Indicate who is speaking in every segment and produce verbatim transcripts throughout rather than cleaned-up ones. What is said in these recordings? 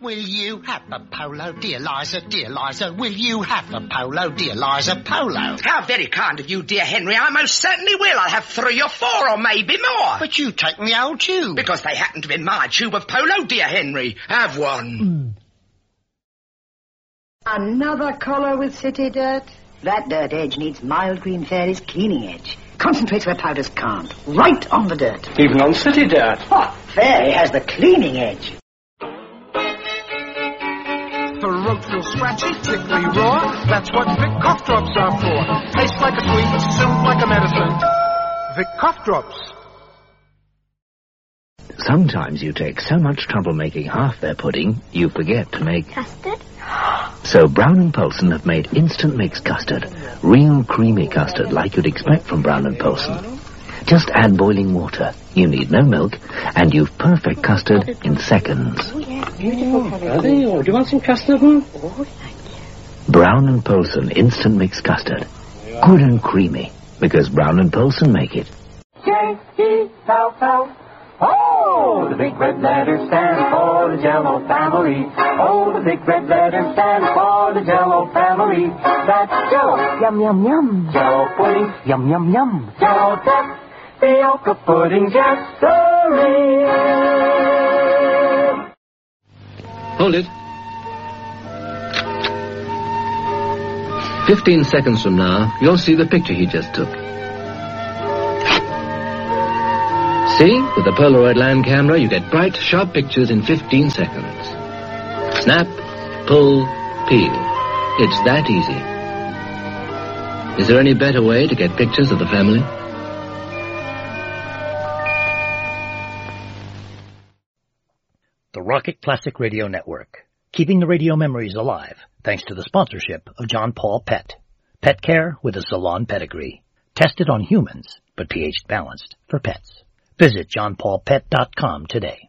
Speaker 1: Will you have a polo, dear Liza, dear Liza? Will you have a polo, dear Liza, polo?
Speaker 2: How very kind of you, dear Henry. I most certainly will. I'll have three or four or maybe more.
Speaker 1: But you take the old tube.
Speaker 2: Because they happen to be my tube of polo, dear Henry. Have one.
Speaker 3: Another collar with city dirt? That dirt edge needs Mild Green Fairy's cleaning edge. Concentrates where powders can't. Right on the dirt.
Speaker 4: Even on city dirt.
Speaker 3: Oh, Fairy has the cleaning edge.
Speaker 5: Ferocious, scratchy, tickly, raw. That's what Vic Cough Drops are for. Tastes like a sweet, soothes like a medicine. Vic Cough Drops.
Speaker 6: Sometimes you take so much trouble making half their pudding, you forget to make...
Speaker 7: Custard?
Speaker 6: So Brown and Polson have made instant mix custard. Real creamy custard like you'd expect from Brown and Polson. Just add boiling water. You need no milk, and you've perfect custard in seconds.
Speaker 7: Oh, yes, beautiful colour.
Speaker 4: Are they? Or do you want some custard, huh?
Speaker 7: Oh, thank you.
Speaker 6: Brown and Polson instant mix custard. Good and creamy, because Brown and Polson make it.
Speaker 8: J E L L. Oh, the big red letters stand for the Jell-O family. Oh, the big red letters stand for the Jell-O family. That's Jell-O, yum, yum, yum. Jell-O pudding, yum, yum, yum. Jell-O duck, Fiocca pudding, yes, sirree.
Speaker 9: Hold it. Fifteen seconds from now, you'll see the picture he just took. See? With the Polaroid Land camera, you get bright, sharp pictures in fifteen seconds. Snap, pull, peel. It's that easy. Is there any better way to get pictures of the family?
Speaker 10: The Rocket Classic Radio Network, keeping the radio memories alive thanks to the sponsorship of John Paul Pet. Pet care with a salon pedigree. Tested on humans, but pH balanced for pets. Visit john paul pet dot com today.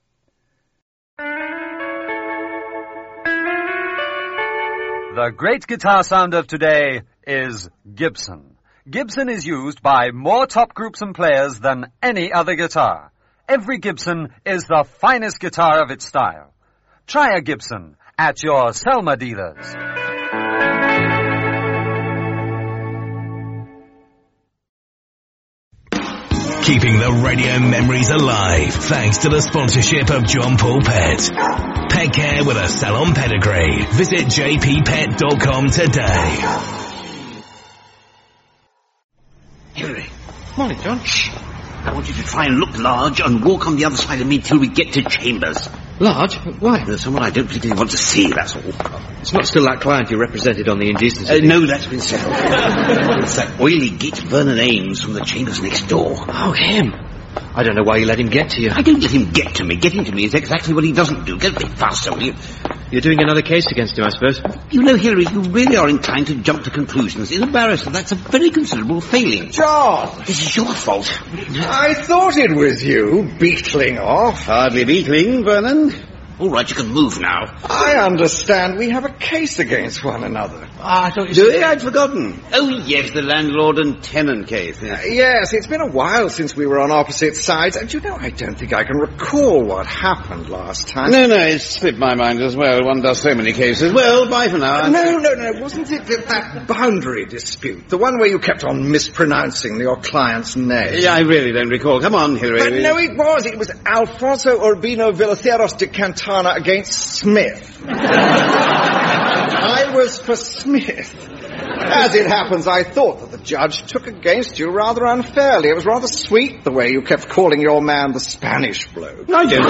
Speaker 11: The great guitar sound of today is Gibson. Gibson is used by more top groups and players than any other guitar. Every Gibson is the finest guitar of its style. Try a Gibson at your Selma dealers.
Speaker 12: Keeping the radio memories alive thanks to the sponsorship of John Paul Pet. Pet care with a salon pedigree. Visit j p pet dot com today.
Speaker 13: Henry.
Speaker 4: Morning, John.
Speaker 13: Shh. I want you to try and look large and walk on the other side of me till we get to Chambers.
Speaker 4: Large? Why?
Speaker 13: There's someone I don't particularly want to see, that's all.
Speaker 4: It's not still that client you represented on the indecency.
Speaker 13: Uh, no, that's been settled. It's that oily git Vernon Ames from the Chambers next door.
Speaker 4: Oh, him. I don't know why you let him get to you.
Speaker 13: I don't let him get to me. Getting to me is exactly what he doesn't do. Get a bit faster, will you?
Speaker 4: You're doing another case against him, I suppose.
Speaker 13: You know, Hilary, you really are inclined to jump to conclusions. In a barrister, that's a very considerable failing.
Speaker 14: John!
Speaker 13: This is your fault.
Speaker 14: I thought it was you, beetling off.
Speaker 13: Hardly beetling, Vernon. All right, you can move now.
Speaker 14: I understand we have a case against one another.
Speaker 13: Ah, I thought you Do said... I'd forgotten. Oh, yes, the landlord and tenant case.
Speaker 14: Uh, yes, it's been a while since we were on opposite sides, and you know, I don't think I can recall what happened last time.
Speaker 13: No, no, it slipped my mind as well. One does so many cases. Well, bye for now.
Speaker 14: Uh, no, no, no, wasn't it that, that boundary dispute? The one where you kept on mispronouncing your client's name?
Speaker 13: Yeah, I really don't recall. Come on, Hilary.
Speaker 14: But no, it was. It was Alfonso Urbino Villaceros de Cantana against Smith. I was for Smith. As it happens, I thought that the judge took against you rather unfairly. It was rather sweet the way you kept calling your man the Spanish bloke.
Speaker 13: I don't.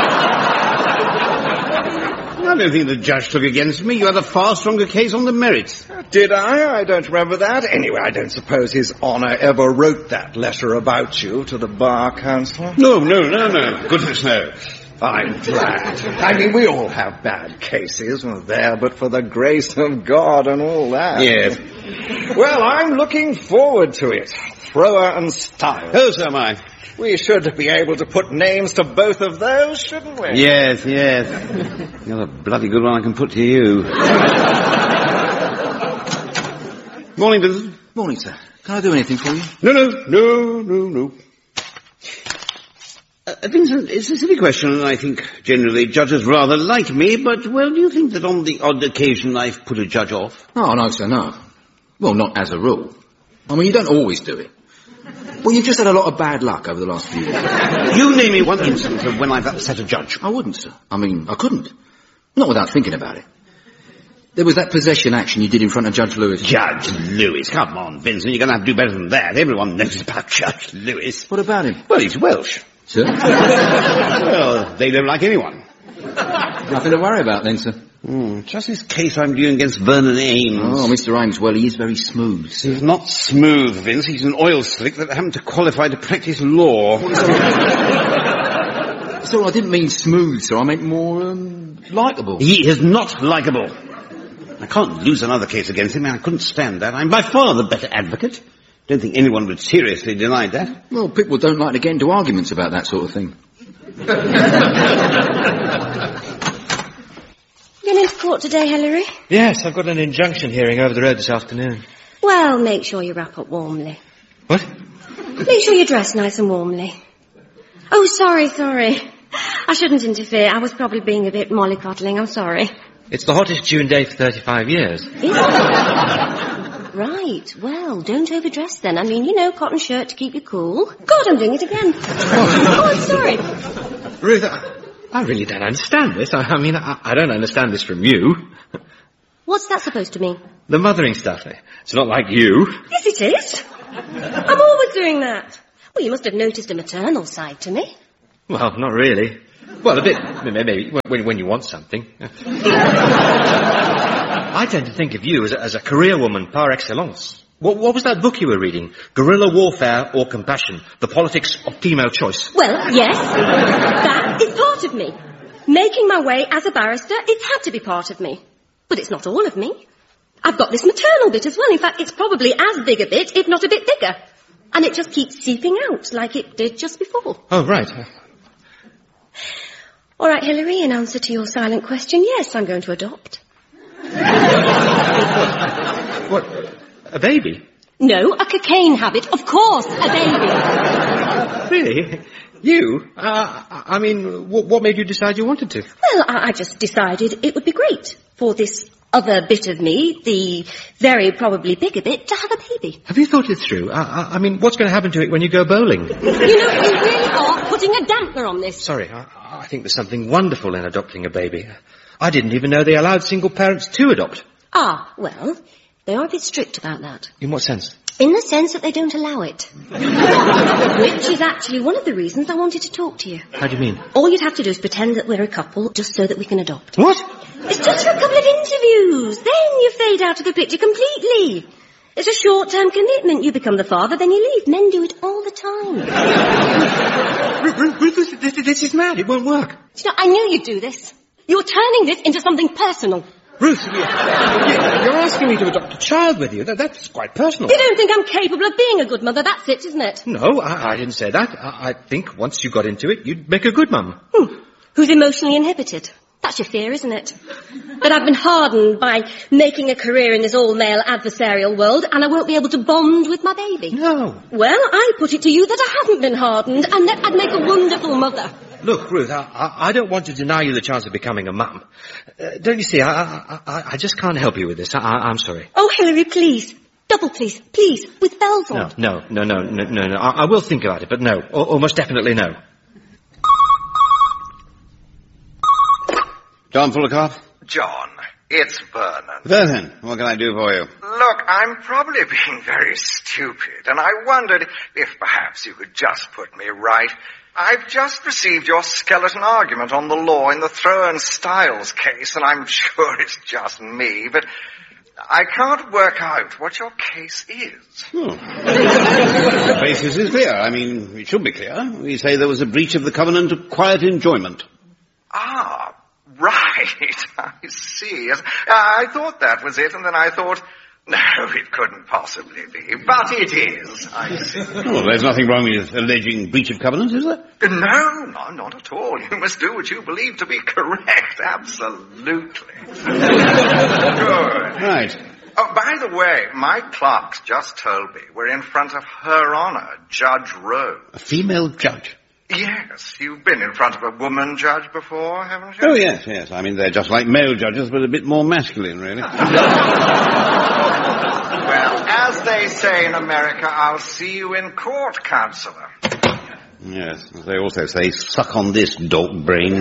Speaker 13: I don't think the judge took against me. You had a far stronger case on the merits.
Speaker 14: Did I? I don't remember that. Anyway, I don't suppose His Honour ever wrote that letter about you to the Bar Council.
Speaker 13: No, no, no, no. Goodness, no.
Speaker 14: I'm glad. I mean, we all have bad cases, well, there, but for the grace of God and all that.
Speaker 13: Yes.
Speaker 14: Well, I'm looking forward to it. Thrower and Styles.
Speaker 13: Oh, so am I.
Speaker 14: We should be able to put names to both of those, shouldn't we?
Speaker 13: Yes, yes. You're a bloody good one I can put to you. Morning, Vincent.
Speaker 15: Morning, sir. Can I do anything for you?
Speaker 13: No, no, no, no, no. Uh, Uh, Vincent, it's a silly question, and I think generally judges rather like me, but, well, do you think that on the odd occasion I've put a judge off?
Speaker 15: Oh, no, sir, no. Well, not as a rule. I mean, you don't always do it. Well, you've just had a lot of bad luck over the last few years.
Speaker 13: You name me one instance of when I've upset a judge.
Speaker 15: I wouldn't, sir. I mean, I couldn't. Not without thinking about it. There was that possession action you did in front of Judge Lewis.
Speaker 13: Judge Lewis? Come on, Vincent, you're going to have to do better than that. Everyone knows about Judge Lewis.
Speaker 15: What about him?
Speaker 13: Well, he's Welsh.
Speaker 15: Sir?
Speaker 13: Well, they don't like anyone.
Speaker 15: Nothing to worry about then, sir.
Speaker 13: Mm, just this case I'm doing against Vernon Ames.
Speaker 15: Oh, Mister Ames, well, he is very smooth.
Speaker 13: He's not smooth, Vince. He's an oil slick that happened to qualify to practice law.
Speaker 15: Sir, I didn't mean smooth, sir. I meant more, um, likeable.
Speaker 13: He is not likeable. I can't lose another case against him. I couldn't stand that. I'm by far the better advocate. Don't think anyone would seriously deny that.
Speaker 15: Well, people don't like to get into arguments about that sort of thing.
Speaker 7: Going into court today, Hilary?
Speaker 4: Yes, I've got an injunction hearing over the road this afternoon.
Speaker 7: Well, make sure you wrap up warmly.
Speaker 4: What?
Speaker 7: Make sure you dress nice and warmly. Oh, sorry, sorry. I shouldn't interfere. I was probably being a bit mollycoddling. I'm sorry.
Speaker 4: It's the hottest June day for thirty-five years.
Speaker 7: Is it? Right. Well, don't overdress then. I mean, you know, cotton shirt to keep you cool. God, I'm doing it again. Oh, I'm sorry.
Speaker 4: Ruth, I, I really don't understand this. I, I mean, I, I don't understand this from you.
Speaker 7: What's that supposed to mean?
Speaker 4: The mothering stuff. It's not like you.
Speaker 7: Yes, it is. I'm always doing that. Well, you must have noticed a maternal side to me.
Speaker 4: Well, not really. Well, a bit, maybe, when, when you want something. I tend to think of you as a, as a career woman par excellence. What, what was that book you were reading? Guerrilla Warfare or Compassion? The Politics of Female Choice.
Speaker 7: Well, yes, that is part of me. Making my way as a barrister, it's had to be part of me. But it's not all of me. I've got this maternal bit as well. In fact, it's probably as big a bit, if not a bit bigger. And it just keeps seeping out like it did just before.
Speaker 4: Oh, right.
Speaker 7: All right, Hilary, in answer to your silent question, yes, I'm going to adopt.
Speaker 4: What? A baby?
Speaker 7: No, a cocaine habit. Of course, a baby.
Speaker 4: Really? You? Uh, I mean, what, what made you decide you wanted to?
Speaker 7: Well, I, I just decided it would be great for this other bit of me, the very probably bigger bit, to have a baby.
Speaker 4: Have you thought it through? I, I, I mean, what's going to happen to it when you go bowling?
Speaker 7: You know, you really are putting a damper on this.
Speaker 4: Sorry, I, I think there's something wonderful in adopting a baby. I didn't even know they allowed single parents to adopt.
Speaker 7: Ah, well, they are a bit strict about that.
Speaker 4: In what sense?
Speaker 7: In the sense that they don't allow it. Which is actually one of the reasons I wanted to talk to you.
Speaker 4: How do you mean?
Speaker 7: All you'd have to do is pretend that we're a couple just so that we can adopt.
Speaker 4: What?
Speaker 7: It's just for a couple of interviews. Then you fade out of the picture completely. It's a short-term commitment. You become the father, then you leave. Men do it all the time.
Speaker 4: Ruth, this, this, this is mad. It won't work.
Speaker 7: You know, I knew you'd do this. You're turning this into something personal.
Speaker 4: Ruth, you're asking me to adopt a child with you. That, that's quite personal.
Speaker 7: You don't think I'm capable of being a good mother. That's it, isn't it?
Speaker 4: No, I, I didn't say that. I, I think once you got into it, you'd make a good mum.
Speaker 7: Hmm. Who's emotionally inhibited? That's your fear, isn't it? That I've been hardened by making a career in this all-male adversarial world and I won't be able to bond with my baby.
Speaker 4: No.
Speaker 7: Well, I put it to you that I haven't been hardened and that I'd make a wonderful mother.
Speaker 4: Look, Ruth, I, I, I don't want to deny you the chance of becoming a mum. Uh, don't you see, I, I, I, I just can't help you with this. I, I, I'm sorry.
Speaker 7: Oh, Hilary, please. Double please. Please. With bells on.
Speaker 4: No, no, no, no, no, no, no. I, I will think about it, but no. Or, almost definitely no.
Speaker 13: John Fullercott?
Speaker 16: John, it's Vernon.
Speaker 13: Vernon, what can I do for you?
Speaker 16: Look, I'm probably being very stupid, and I wondered if perhaps you could just put me right. I've just received your skeleton argument on the law in the Thrower and Styles case, and I'm sure it's just me, but I can't work out what your case is.
Speaker 13: Hmm. The basis is clear. I mean, it should be clear. We say there was a breach of the covenant of quiet enjoyment.
Speaker 16: Ah, right. I see. Yes. I thought that was it, and then I thought, no, it couldn't possibly be. But it is, I see.
Speaker 13: Well, there's nothing wrong with alleging breach of covenant, is there?
Speaker 16: No, no, not at all. You must do what you believe to be correct. Absolutely. Good.
Speaker 13: Right.
Speaker 16: Oh, by the way, my clerks just told me we're in front of Her Honor, Judge Rose.
Speaker 13: A female judge?
Speaker 16: Yes, you've been in front of a woman judge before, haven't you?
Speaker 13: Oh, yes, yes. I mean, they're just like male judges, but a bit more masculine, really.
Speaker 16: Well, as they say in America, I'll see you in court, Counselor.
Speaker 13: Yes, as they also say, suck on this, dog brain.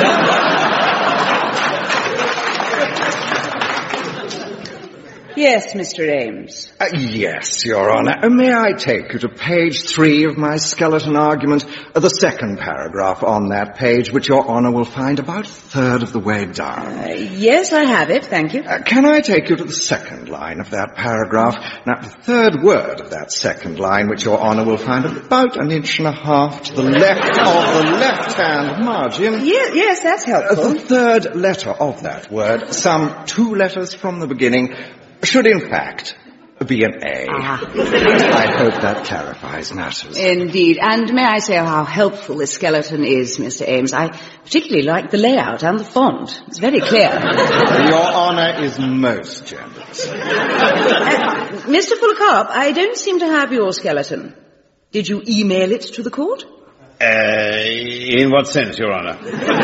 Speaker 17: Yes, Mister Ames.
Speaker 16: Uh, yes, Your Honour. Uh, may I take you to page three of my skeleton argument, uh, the second paragraph on that page, which Your Honour will find about a third of the way down.
Speaker 17: Uh, yes, I have it, thank you.
Speaker 16: Uh, can I take you to the second line of that paragraph? Now, the third word of that second line, which Your Honour will find about an inch and a half to the left of the left-hand margin.
Speaker 17: Yes, yes, that's helpful.
Speaker 16: Uh, the third letter of that word, some two letters from the beginning, should in fact be an A.
Speaker 17: Ah.
Speaker 16: I hope that clarifies matters.
Speaker 17: Indeed. And may I say how helpful this skeleton is, Mister Ames? I particularly like the layout and the font. It's very clear.
Speaker 16: Your Honour is most generous.
Speaker 17: Uh, Mister Fullercarp, I don't seem to have your skeleton. Did you email it to the court?
Speaker 13: Uh, in what sense, Your Honour?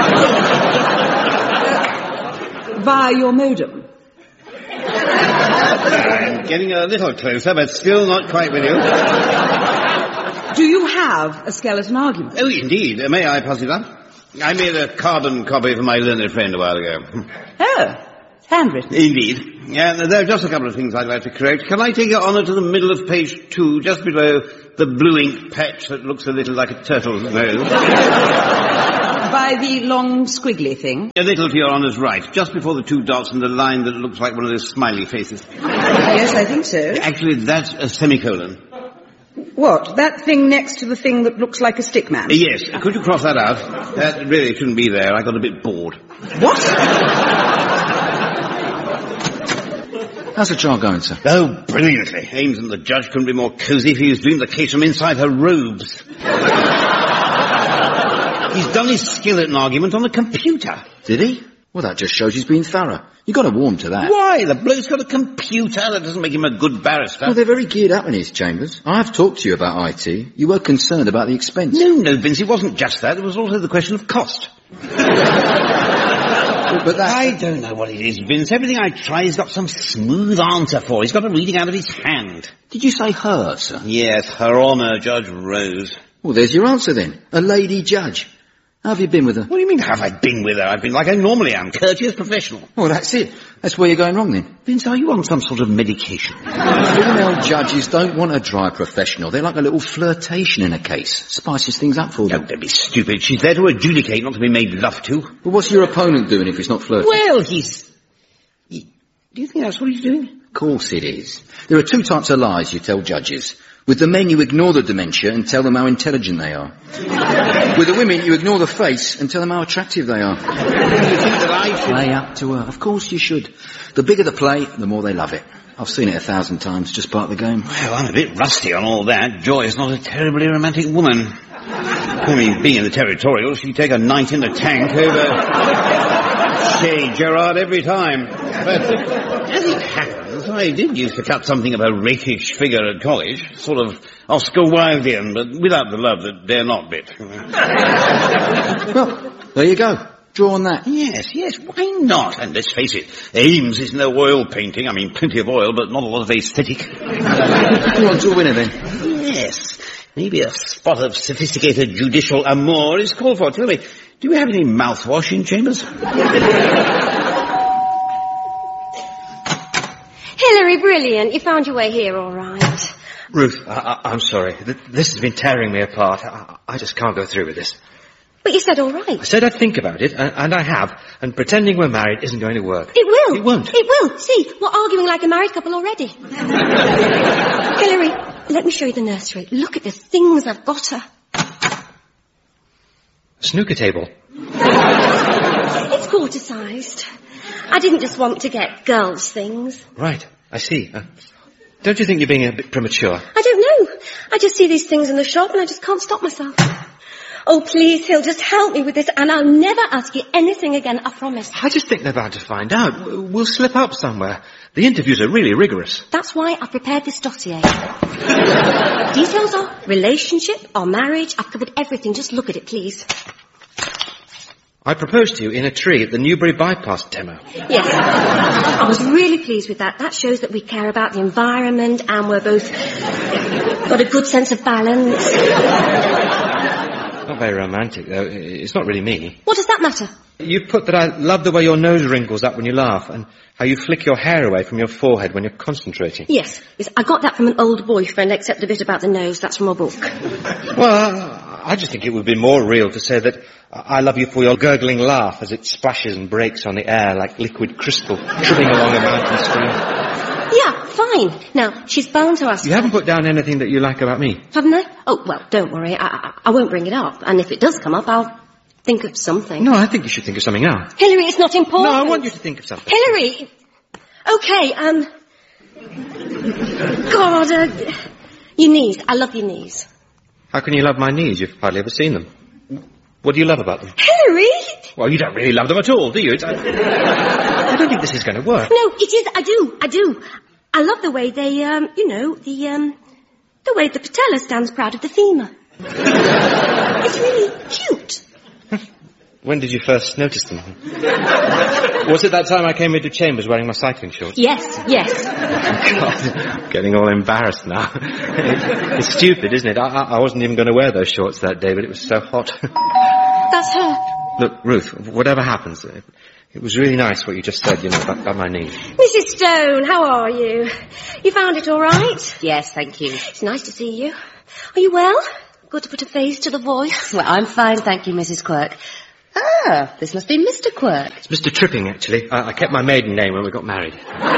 Speaker 17: Via your modem.
Speaker 13: I'm getting a little closer, but still not quite with you.
Speaker 17: Do you have a skeleton argument?
Speaker 13: Oh, indeed. Uh, may I pass it on? I made a carbon copy for my learned friend a while ago.
Speaker 17: Oh, handwritten.
Speaker 13: Indeed. Yeah, there are just a couple of things I'd like to correct. Can I take your honour to the middle of page two, just below the blue ink patch that looks a little like a turtle's nose?
Speaker 17: By the long squiggly thing?
Speaker 13: A little to your honour's right, just before the two dots and the line that looks like one of those smiley faces.
Speaker 17: Yes, I think so.
Speaker 13: Actually, that's a semicolon.
Speaker 17: What? That thing next to the thing that looks like a stick man?
Speaker 13: Uh, yes. Could you cross that out? That really shouldn't be there. I got a bit bored.
Speaker 17: What?
Speaker 15: How's the trial going, sir?
Speaker 13: Oh, brilliantly. Ames and the judge couldn't be more cosy if he was doing the case from inside her robes. He's done his skill at an argument on the computer.
Speaker 15: Did he? Well, that just shows he's been thorough. You've got to warm to that.
Speaker 13: Why? The bloke's got a computer. That doesn't make him a good barrister.
Speaker 15: Well, they're very geared up in his chambers. I've talked to you about I T. You were concerned about the expense.
Speaker 13: No, no, Vince, it wasn't just that. It was also the question of cost.
Speaker 15: Well, but that...
Speaker 13: I don't know what it is, Vince. Everything I try, he's got some smooth answer for. He's got a reading out of his hand.
Speaker 15: Did you say her, sir?
Speaker 13: Yes, Her Honour, Judge Rose.
Speaker 15: Well, there's your answer then. A lady judge. How have you been with her?
Speaker 13: What do you mean, have I been with her? I've been like I normally am, courteous, professional.
Speaker 15: Well, that's it. That's where you're going wrong then.
Speaker 13: Vince, are you on some sort of medication?
Speaker 15: Female judges don't want a dry professional. They're like a little flirtation in a case. Spices things up for them.
Speaker 13: Don't be stupid. She's there to adjudicate, not to be made love to.
Speaker 15: Well, what's your opponent doing if he's not flirting?
Speaker 13: Well, he's... He... Do you think that's what he's doing?
Speaker 15: Of course it is. There are two types of lies you tell judges. With the men, you ignore the dementia and tell them how intelligent they are. With the women, you ignore the face and tell them how attractive they are.
Speaker 13: You think that I should...
Speaker 15: Play up to her. Of course you should. The bigger the play, the more they love it. I've seen it a thousand times, just part of the game.
Speaker 13: Well, I'm a bit rusty on all that. Joy is not a terribly romantic woman. I mean, being in the territorial, she'd take a night in the tank over Chez Gerard every time. But as it happens, I did used to cut something of a rakish figure at college. Sort of Oscar Wildean, but without the love that dare not bit.
Speaker 15: Well, there you go. Draw on that.
Speaker 13: Yes, yes, why not? And let's face it, Ames is no oil painting. I mean, plenty of oil, but not a lot of aesthetic.
Speaker 15: Who wants a winner then?
Speaker 13: Yes, maybe a spot of sophisticated judicial amour is called for. Tell me, do we have any mouthwash in Chambers?
Speaker 7: Hilary, brilliant. You found your way here all right.
Speaker 4: Ruth, I, I, I'm sorry. Th- this has been tearing me apart. I, I just can't go through with this.
Speaker 7: But you said all right.
Speaker 4: I said I'd think about it, and, and I have, and pretending we're married isn't going to work.
Speaker 7: It will.
Speaker 4: It won't.
Speaker 7: It will. See, we're arguing like a married couple already. Hilary, let me show you the nursery. Look at the things I've got her.
Speaker 4: A snooker table.
Speaker 7: It's quarter-sized. I didn't just want to get girls' things.
Speaker 4: Right, I see. Uh, don't you think you're being a bit premature?
Speaker 7: I don't know. I just see these things in the shop and I just can't stop myself. Oh, please, Hill, just help me with this, and I'll never ask you anything again, I promise.
Speaker 4: I just think they're bound to find out. W- We'll slip up somewhere. The interviews are really rigorous.
Speaker 7: That's why I prepared this dossier. Details are relationship, our marriage. I've covered everything. Just look at it, please.
Speaker 4: I proposed to you in a tree at the Newbury Bypass demo.
Speaker 7: Yes. I was really pleased with that. That shows that we care about the environment and we're both got a good sense of balance.
Speaker 4: Not very romantic, though. It's not really me.
Speaker 7: What does that matter?
Speaker 4: You put that I love the way your nose wrinkles up when you laugh and how you flick your hair away from your forehead when you're concentrating.
Speaker 7: Yes. Yes. I got that from an old boyfriend, except the bit about the nose. That's from a book.
Speaker 4: Well, I just think it would be more real to say that I love you for your gurgling laugh as it splashes and breaks on the air like liquid crystal tripping along a mountain stream.
Speaker 7: Yeah, fine. Now, she's bound to ask...
Speaker 4: You haven't put down anything that you like about me.
Speaker 7: Haven't I? Oh, well, don't worry. I, I, I won't bring it up. And if it does come up, I'll think of something.
Speaker 4: No, I think you should think of something else.
Speaker 7: Hillary, it's not important.
Speaker 4: No, I want you to think of something.
Speaker 7: Hillary! Okay, um... God, uh... your knees. I love your knees.
Speaker 4: How can you love my knees? You've hardly ever seen them. What do you love about them?
Speaker 7: Hillary!
Speaker 4: Well, you don't really love them at all, do you? It's, I, I don't think this is going to work.
Speaker 7: No, it is. I do. I do. I love the way they, um, you know, the, um, the way the patella stands proud of the femur. It's really cute.
Speaker 4: When did you first notice them? Was it that time I came into Chambers wearing my cycling shorts?
Speaker 7: Yes, yes.
Speaker 4: God, I'm getting all embarrassed now. It's stupid, isn't it? I, I wasn't even going to wear those shorts that day, but it was so hot.
Speaker 7: That's her.
Speaker 4: Look, Ruth, whatever happens, it, it was really nice what you just said, you know, about, about my knee.
Speaker 7: Missus Stone, how are you? You found it all right?
Speaker 17: Yes, thank you.
Speaker 7: It's nice to see you. Are you well? Good to put a face to the voice.
Speaker 17: Well, I'm fine, thank you, Missus Quirk. Ah, this must be Mister Quirk.
Speaker 4: It's Mister Tripping, actually. I, I kept my maiden name when we got married.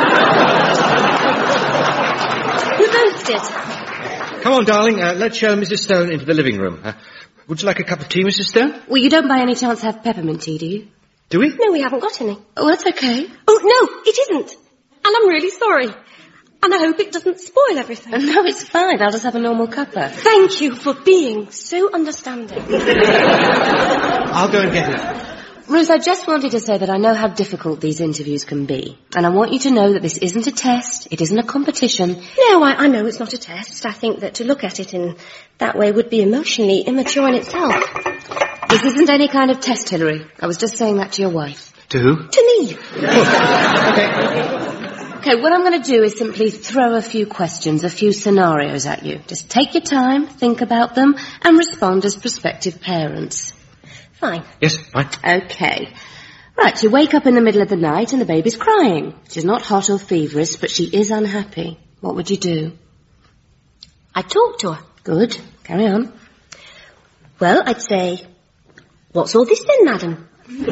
Speaker 7: You both did.
Speaker 4: Come on, darling, uh, let's show Missus Stone into the living room. Uh, would you like a cup of tea, Missus Stone?
Speaker 17: Well, you don't by any chance have peppermint tea, do you?
Speaker 4: Do we?
Speaker 7: No, we haven't got any.
Speaker 17: Oh, that's okay.
Speaker 7: Oh, no, it isn't. And I'm really sorry. And I hope it doesn't spoil everything.
Speaker 17: Oh, no, it's fine. I'll just have a normal cuppa.
Speaker 7: Thank you for being so understanding.
Speaker 4: I'll go and get it.
Speaker 17: Ruth, I just wanted to say that I know how difficult these interviews can be. And I want you to know that this isn't a test. It isn't a competition.
Speaker 7: No, I, I know it's not a test. I think that to look at it in that way would be emotionally immature in itself.
Speaker 17: This isn't any kind of test, Hillary. I was just saying that to your wife.
Speaker 4: To who?
Speaker 7: To me.
Speaker 4: Okay.
Speaker 17: Okay, what I'm going to do is simply throw a few questions, a few scenarios at you. Just take your time, think about them, and respond as prospective parents.
Speaker 7: Fine.
Speaker 4: Yes, fine.
Speaker 17: Okay. Right, you wake up in the middle of the night and the baby's crying. She's not hot or feverish, but she is unhappy. What would you do?
Speaker 7: I'd talk to her.
Speaker 17: Good. Carry on.
Speaker 7: Well, I'd say, what's all this then, madam?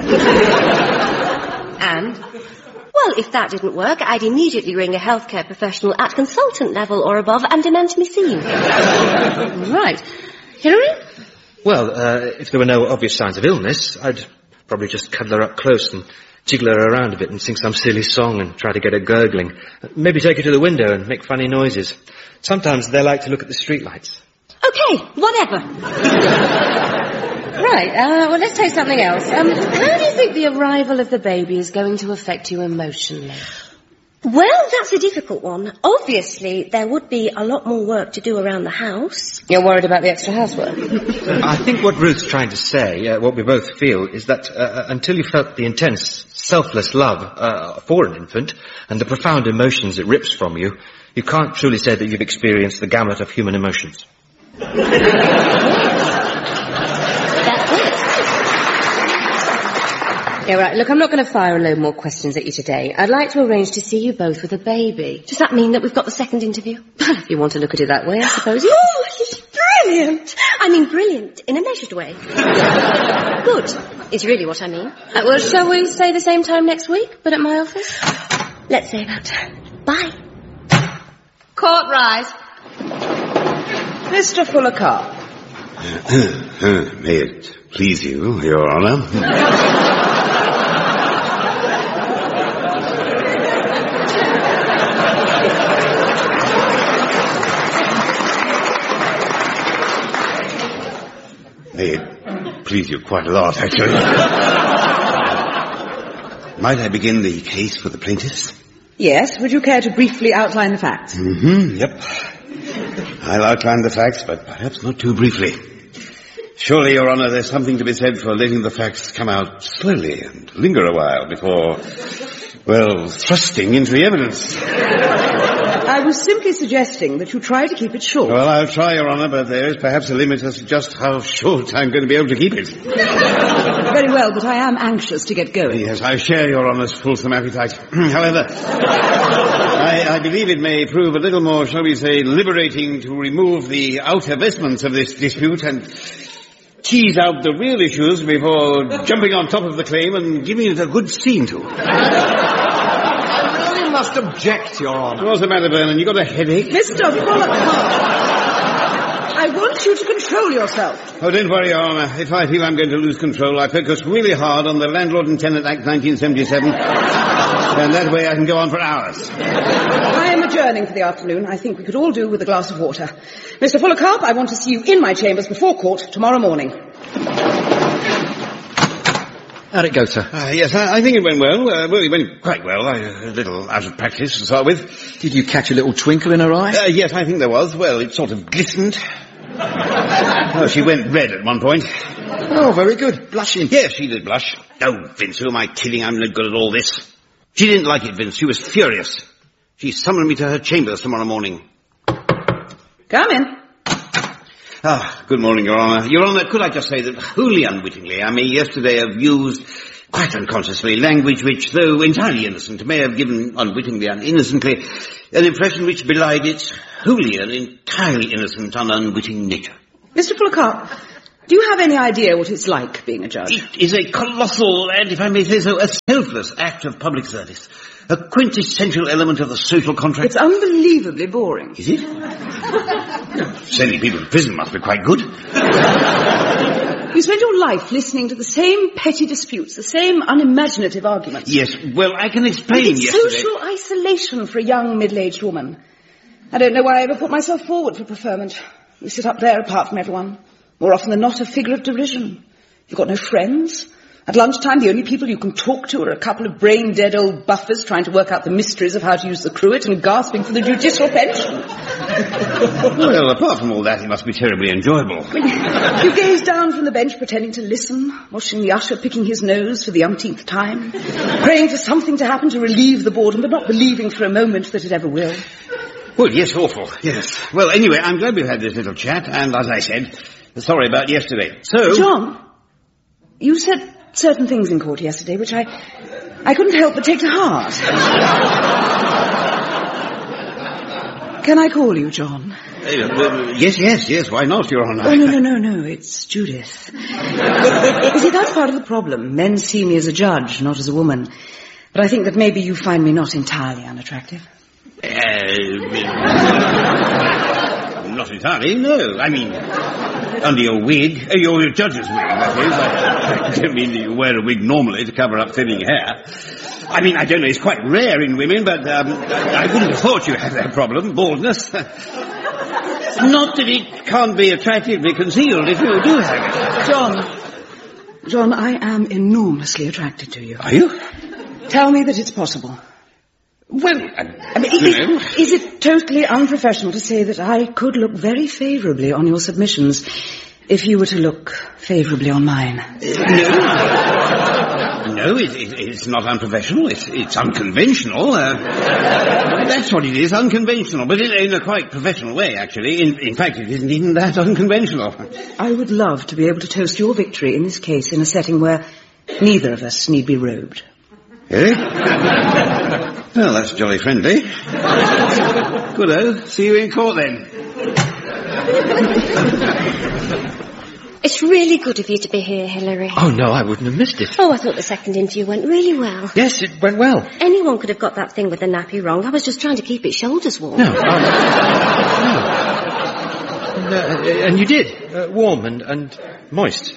Speaker 17: And?
Speaker 7: Well, if that didn't work, I'd immediately ring a healthcare professional at consultant level or above and demand to be seen.
Speaker 17: Right. Hillary?
Speaker 4: Well, uh, if there were no obvious signs of illness, I'd probably just cuddle her up close and jiggle her around a bit and sing some silly song and try to get her gurgling. Maybe take her to the window and make funny noises. Sometimes they like to look at the streetlights.
Speaker 7: Okay, whatever.
Speaker 17: Right, uh, well, let's take something else. Um, how do you think the arrival of the baby is going to affect you emotionally?
Speaker 7: Well, that's a difficult one. Obviously, there would be a lot more work to do around the house.
Speaker 17: You're worried about the extra housework?
Speaker 4: I think what Ruth's trying to say, uh, what we both feel, is that uh, until you felt the intense, selfless love uh, for an infant and the profound emotions it rips from you, you can't truly say that you've experienced the gamut of human emotions.
Speaker 17: Yeah, right. Look, I'm not going to fire a load more questions at you today. I'd like to arrange to see you both with a baby.
Speaker 7: Does that mean that we've got the second interview?
Speaker 17: If you want to look at it that way, I suppose. Yes.
Speaker 7: Oh, he's brilliant. I mean brilliant in a measured way. Good is really what I mean.
Speaker 17: Uh, well, shall we say the same time next week, but at my office?
Speaker 7: Let's say that. Bye.
Speaker 17: Court rise. Mister Fuller Carr.
Speaker 13: May it please you, Your Honour. May it please you quite a lot, actually. Might I begin the case for the plaintiffs?
Speaker 18: Yes. Would you care to briefly outline the facts?
Speaker 13: Mm-hmm, yep. I'll outline the facts, but perhaps not too briefly. Surely, Your Honour, there's something to be said for letting the facts come out slowly and linger a while before, well, thrusting into the evidence.
Speaker 18: I was simply suggesting that you try to keep it short.
Speaker 13: Well, I'll try, Your Honour, but there is perhaps a limit as to just how short I'm going to be able to keep it.
Speaker 18: Very well, but I am anxious to get going.
Speaker 13: Yes, I share Your Honour's fulsome appetite. However, I, I believe it may prove a little more, shall we say, liberating to remove the outer vestments of this dispute and tease out the real issues before jumping on top of the claim and giving it a good scene to.
Speaker 14: I really must object, Your Honour.
Speaker 13: What's the matter, Vernon? You got a headache?
Speaker 18: Mister Bullock, I want you to control yourself.
Speaker 13: Oh, don't worry, Your Honour. If I feel I'm going to lose control, I focus really hard on the Landlord and Tenant Act nineteen seventy-seven. And that way I can go on for hours.
Speaker 18: I am adjourning for the afternoon. I think we could all do with a glass of water. Mister Fullercarp, I want to see you in my chambers before court tomorrow morning.
Speaker 15: How'd it go, sir?
Speaker 13: Uh, yes, I, I think it went well. Uh, well, it went quite well. I, a little out of practice to start with.
Speaker 15: Did you catch a little twinkle in her eye?
Speaker 13: Uh, yes, I think there was. Well, it sort of glistened. Oh, she went red at one point.
Speaker 15: Oh, very good. Blushing.
Speaker 13: Yes, she did blush. Oh, Vince, who am I kidding? I'm no good at all this. She didn't like it, Vince. She was furious. She summoned me to her chambers tomorrow morning.
Speaker 18: Come in.
Speaker 13: Ah, good morning, Your Honour. Your Honour, could I just say that wholly unwittingly, I may yesterday have used, quite unconsciously, language which, though entirely innocent, may have given, unwittingly and innocently, an impression which belied its wholly and entirely innocent and unwitting nature.
Speaker 18: Mister Fullercarp, do you have any idea what it's like being a judge?
Speaker 13: It is a colossal, and if I may say so, a selfless act of public service. A quintessential element of the social contract.
Speaker 18: It's unbelievably boring.
Speaker 13: Is it? Sending people to prison must be quite good.
Speaker 18: You spend your life listening to the same petty disputes, the same unimaginative arguments.
Speaker 13: Yes, well, I can explain
Speaker 18: it's
Speaker 13: yesterday.
Speaker 18: social isolation for a young middle-aged woman. I don't know why I ever put myself forward for preferment. You sit up there apart from everyone. More often than not, a figure of derision. You've got no friends. At lunchtime, the only people you can talk to are a couple of brain-dead old buffers trying to work out the mysteries of how to use the cruet and gasping for the judicial pension.
Speaker 13: Well, apart from all that, it must be terribly enjoyable.
Speaker 18: You gaze down from the bench pretending to listen, watching the usher picking his nose for the umpteenth time, praying for something to happen to relieve the boredom, but not believing for a moment that it ever will.
Speaker 13: Well, yes, awful, yes. Well, anyway, I'm glad we've had this little chat, and as I said, sorry about yesterday. So...
Speaker 18: John, you said certain things in court yesterday which I... I couldn't help but take to heart. Can I call you John?
Speaker 13: Uh, uh, yes, yes, yes, why not, Your Honour?
Speaker 18: Oh, no, no, no, no, it's Judith. You see, that's part of the problem. Men see me as a judge, not as a woman. But I think that maybe you find me not entirely unattractive.
Speaker 13: Uh, not entirely, no. I mean, under your wig, uh, your, your judge's wig, that is. I, I don't mean that you wear a wig normally to cover up thinning hair. I mean, I don't know, it's quite rare in women, but um, I, I wouldn't have thought you had that problem, baldness. Not that it can't be attractively concealed if you do have it.
Speaker 18: John, John, I am enormously attracted to you.
Speaker 13: Are you?
Speaker 18: Tell me that it's possible.
Speaker 13: Well, I,
Speaker 18: I mean, is, it, is it totally unprofessional to say that I could look very favourably on your submissions if you were to look favourably on mine?
Speaker 13: Uh, no. No, it, it, it's not unprofessional. It's, it's unconventional. Uh, that's what it is, unconventional. But in, in a quite professional way, actually. In, in fact, it isn't even that unconventional.
Speaker 18: I would love to be able to toast your victory in this case in a setting where neither of us need be robed.
Speaker 13: Eh? Well, that's jolly friendly. Good-o. See you in court, then.
Speaker 7: It's really good of you to be here, Hilary.
Speaker 4: Oh, no, I wouldn't have missed it.
Speaker 7: Oh, I thought the second interview went really well.
Speaker 4: Yes, it went well.
Speaker 7: Anyone could have got that thing with the nappy wrong. I was just trying to keep its shoulders warm.
Speaker 4: No, I... no. And, uh, and you did. Uh, warm and, and moist.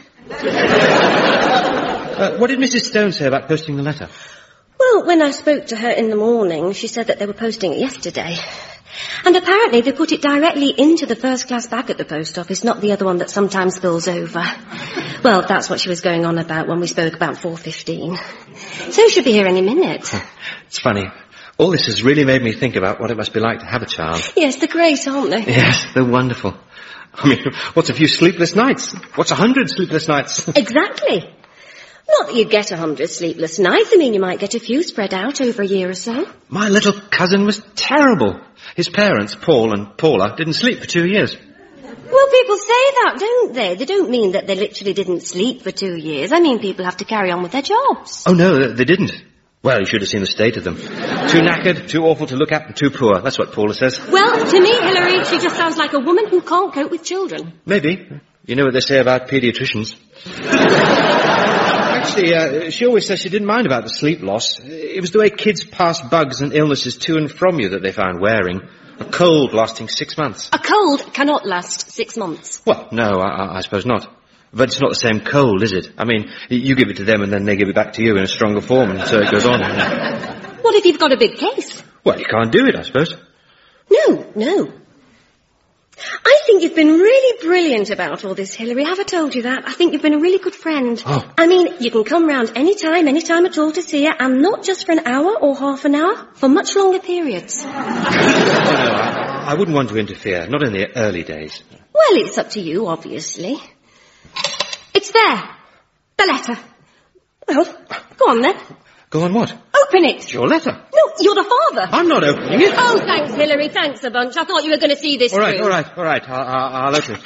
Speaker 4: Uh, what did Missus Stone say about posting the letter?
Speaker 7: Well, when I spoke to her in the morning, she said that they were posting it yesterday. And apparently they put it directly into the first-class bag at the post office, not the other one that sometimes spills over. Well, that's what she was going on about when we spoke about four fifteen. So she'll be here any minute.
Speaker 4: It's funny. All this has really made me think about what it must be like to have a child.
Speaker 7: Yes, they're great, aren't they?
Speaker 4: Yes, they're wonderful. I mean, what's a few sleepless nights? What's a hundred sleepless nights?
Speaker 7: Exactly. Not that you get a hundred sleepless nights. I mean, you might get a few spread out over a year or so.
Speaker 4: My little cousin was terrible. His parents, Paul and Paula, didn't sleep for two years.
Speaker 7: Well, people say that, don't they? They don't mean that they literally didn't sleep for two years. I mean, people have to carry on with their jobs.
Speaker 4: Oh, no, they didn't. Well, you should have seen the state of them. Too knackered, too awful to look at, and too poor. That's what Paula says.
Speaker 7: Well, to me, Hilary, she just sounds like a woman who can't cope with children.
Speaker 4: Maybe. You know what they say about paediatricians. Actually, uh, she always says she didn't mind about the sleep loss. It was the way kids pass bugs and illnesses to and from you that they found wearing. A cold lasting six months.
Speaker 7: A cold cannot last six months.
Speaker 4: Well, no, I, I suppose not. But it's not the same cold, is it? I mean, you give it to them and then they give it back to you in a stronger form, and so it goes on.
Speaker 7: What if you've got a big case?
Speaker 4: Well, you can't do it, I suppose.
Speaker 7: No, no. I think you've been really brilliant about all this, Hilary. Have I told you that? I think you've been a really good friend.
Speaker 4: Oh.
Speaker 7: I mean, you can come round any time, any time at all to see her, and not just for an hour or half an hour, for much longer periods.
Speaker 4: Oh, no, I, I wouldn't want to interfere, not in the early days.
Speaker 7: Well, it's up to you, obviously. It's there. The letter. Well, go on then.
Speaker 4: Go on what?
Speaker 7: Open it.
Speaker 4: It's your letter.
Speaker 7: No, you're the father.
Speaker 4: I'm not opening it.
Speaker 7: Oh, thanks, Hilary. Thanks a bunch. I thought you were going to see this
Speaker 4: All right,
Speaker 7: through.
Speaker 4: all right, all right. I'll, I'll, I'll open it.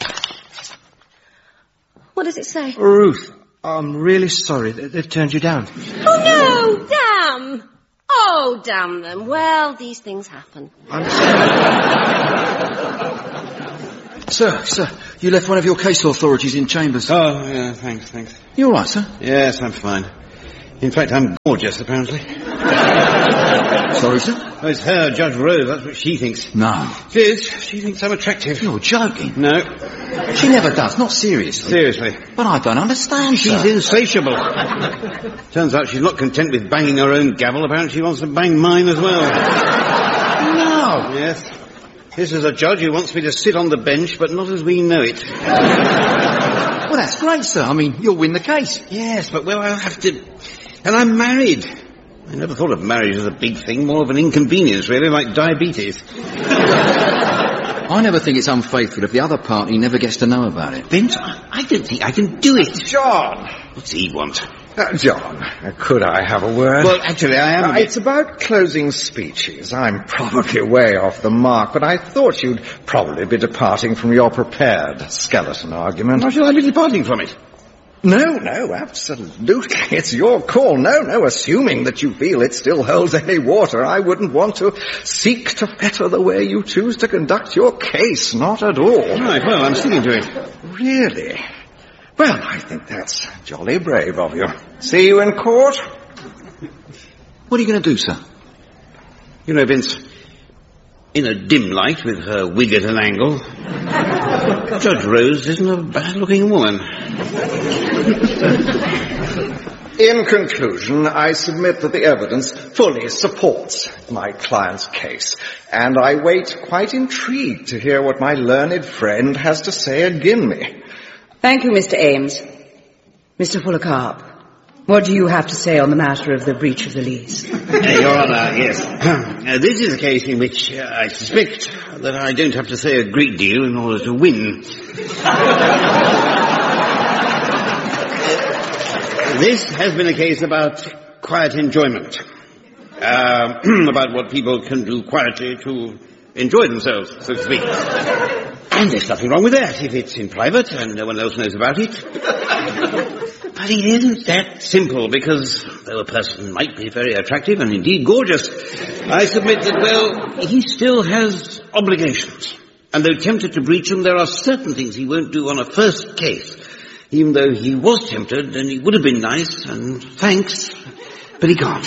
Speaker 7: What does it say?
Speaker 4: Ruth, I'm really sorry. They, they've turned you down.
Speaker 7: Oh, no. Damn. Oh, damn them. Well, these things happen.
Speaker 15: I'm Sir, sir, you left one of your case authorities in chambers.
Speaker 13: Oh, yeah, thanks, thanks.
Speaker 15: You all right, sir?
Speaker 13: Yes, I'm fine. In fact, I'm gorgeous, apparently.
Speaker 15: Sorry, sir?
Speaker 13: Oh, it's her, Judge Rose, that's what she thinks.
Speaker 15: No.
Speaker 13: She is. She thinks I'm attractive.
Speaker 15: You're joking.
Speaker 13: No.
Speaker 15: She never does, not seriously.
Speaker 13: Seriously.
Speaker 15: But I don't understand,
Speaker 13: She's
Speaker 15: sir.
Speaker 13: insatiable. Turns out she's not content with banging her own gavel. Apparently she wants to bang mine as well.
Speaker 15: No.
Speaker 13: Yes. This is a judge who wants me to sit on the bench, but not as we know it.
Speaker 15: Well, that's great, sir. I mean, you'll win the case.
Speaker 13: Yes, but well, I'll have to... And I'm married. I never thought of marriage as a big thing, more of an inconvenience, really, like diabetes.
Speaker 15: I never think it's unfaithful if the other party never gets to know about it.
Speaker 13: Vince, I don't think I can do it.
Speaker 14: John!
Speaker 13: What's he want?
Speaker 14: Uh, John, uh, could I have a word?
Speaker 13: Well, actually, I am...
Speaker 14: Uh, it's about closing speeches. I'm probably way off the mark, but I thought you'd probably be departing from your prepared skeleton argument.
Speaker 13: Why should I be departing from it?
Speaker 14: No, no, absolutely. It's your call. No, no, assuming that you feel it still holds any water, I wouldn't want to seek to fetter the way you choose to conduct your case. Not at all.
Speaker 13: Right, well, I'm sticking to it.
Speaker 14: Really? Well, I think that's jolly brave of you. See you in court?
Speaker 15: What are you going to do, sir?
Speaker 13: You know, Vince, in a dim light with her wig at an angle, Judge Rose isn't a bad-looking woman.
Speaker 14: In conclusion, I submit that the evidence fully supports my client's case, and I wait quite intrigued to hear what my learned friend has to say again me.
Speaker 18: Thank you, Mister Ames. Mister Fullercarp, what do you have to say on the matter of the breach of the lease?
Speaker 13: Uh, Your Honour, yes. uh, this is a case in which uh, I suspect that I don't have to say a great deal in order to win. This has been a case about quiet enjoyment. Uh, about what people can do quietly to enjoy themselves, so to speak. And there's nothing wrong with that if it's in private and no one else knows about it. But it isn't that simple, because though a person might be very attractive and indeed gorgeous, I submit that, well, he still has obligations. And though tempted to breach them, there are certain things he won't do on a first case. Even though he was tempted, and he would have been nice, and thanks, but he can't.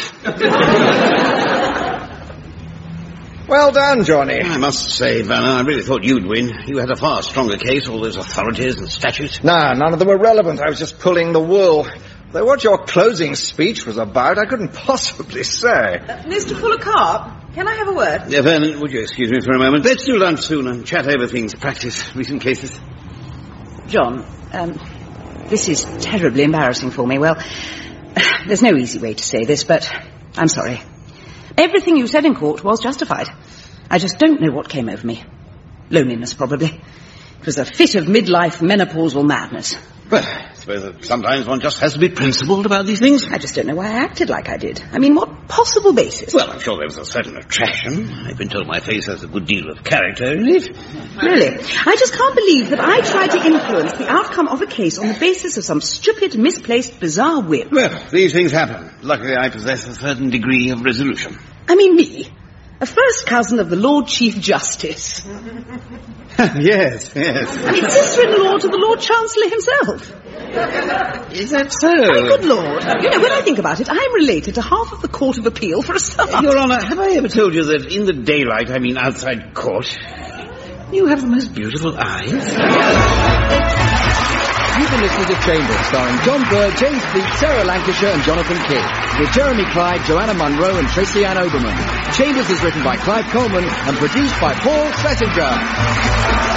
Speaker 14: Well done, Johnny.
Speaker 13: I must say, Vanna, I really thought you'd win. You had a far stronger case, all those authorities and statutes.
Speaker 14: No, none of them were relevant. I was just pulling the wool. Though what your closing speech was about, I couldn't possibly say.
Speaker 18: Uh, Mister Fullercarp, Can I have a word?
Speaker 13: Yeah, Vernon, would you excuse me for a moment? Let's do lunch soon and chat over things, practice recent cases.
Speaker 18: John, um, this is terribly embarrassing for me. Well, there's no easy way to say this, but I'm sorry. Everything you said in court was justified. I just don't know what came over me. Loneliness, probably. It was a fit of midlife menopausal madness.
Speaker 13: Well, I suppose that sometimes one just has to be principled about these things.
Speaker 18: I just don't know why I acted like I did. I mean, what possible basis?
Speaker 13: Well, I'm sure there was a certain attraction. I've been told my face has a good deal of character in it.
Speaker 18: Really? I just can't believe that I tried to influence the outcome of a case on the basis of some stupid, misplaced, bizarre whim.
Speaker 13: Well, these things happen. Luckily, I possess a certain degree of resolution.
Speaker 18: I mean, me? A first cousin of the Lord Chief Justice.
Speaker 13: Yes, yes.
Speaker 18: I mean, sister-in-law to the Lord Chancellor himself.
Speaker 13: Is that so?
Speaker 18: My good Lord. You know, when I think about it, I'm related to half of the Court of Appeal for a start.
Speaker 13: Your Honour, have I ever told you that in the daylight, I mean outside court, you have the most beautiful eyes?
Speaker 19: You've been listening to Chambers, starring John Bird, James Fleet, Sarah Lancashire and Jonathan Kidd, with Jeremy Clyde, Joanna Munro and Tracy Ann Oberman. Chambers is written by Clive Coleman and produced by Paul Schlesinger.